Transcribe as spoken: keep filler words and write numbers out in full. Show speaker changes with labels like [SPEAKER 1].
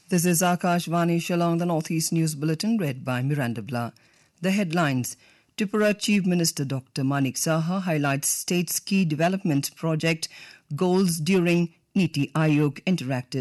[SPEAKER 1] This is Akashvani Shillong, the Northeast News Bulletin, read by Miranda Blah. The headlines. Tripura Chief Minister Doctor Manik Saha highlights state's key development project goals during Niti Aayog Interactive